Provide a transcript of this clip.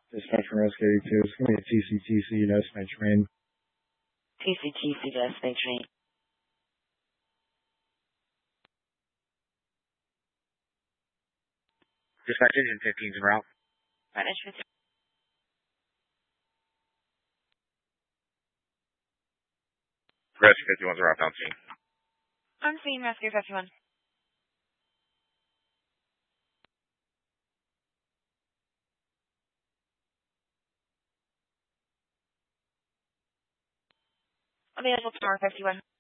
Dispatch from Rescue 82. It's going to be a TCTC, no estimate train. TCTC to estimate train. Dispatch engine 15's en route. Engine 15. Rescue 51's en route down scene. On scene, Rescue 51. Available Tower 51.